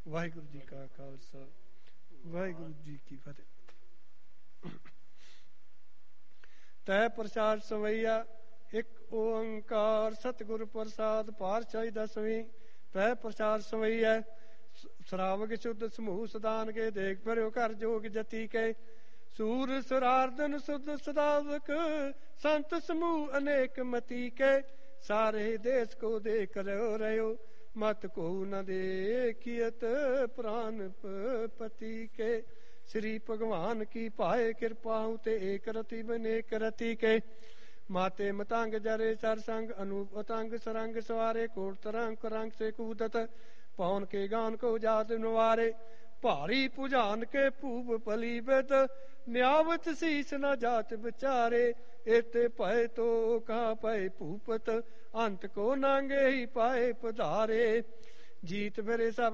ਵਾਹਿਗੁਰੂ ਜੀ ਕਾ ਖਾਲਸਾ, ਵਾਹਿਗੁਰੂ ਜੀ ਕੀ ਫਤਿਹ। ਤੈ ਪ੍ਰਸਾਦ ਸਵਈਆ ਇੱਕ ਓੰਕਾਰ ਸਤਿਗੁਰ ਪ੍ਰਸਾਦ ਪਾਤਸ਼ਾਹੀ ਦਸਵੀਂ। ਤੈ ਪ੍ਰਸਾਦ ਸਵਈਆ ਸਰਾਵਗ ਸ਼ੁੱਧ ਸਮੂਹ ਸਦਾਨ ਕੇ ਦੇਖ ਭਰਿਓ ਘਰ ਜੋਗ ਜਤੀ ਕੇ। ਸੂਰ ਸੁਰਾਰਦਨ ਸੁਧ ਸਦਾਵਕ ਸੰਤ ਸਮੂਹ ਅਨੇਕ ਮਤੀ ਕੇ। ਸਾਰੇ ਦੇਸ਼ ਕੋ ਦੇਖ ਰਹਿਓ ਮਤ ਕੋ ਨ ਦੇਖਿयत ਪ੍ਰਾਨ ਪਤੀ ਕੇ। श्री भगवान की पाए कृपा ते एक रति बनेक रति के। माते मतंग जरे सर संग अनूप अतंग सरंग सवारे कोट तरंग करंग से कूदत पवन के गान को जात नवारे। भारी पुजान के पूब पली बेद न्यावत शीस न जात बिचारे। एते पाए तो कहा पाए भूपत अंत को नांगे ही पाए पधारे। जीत मेरे सब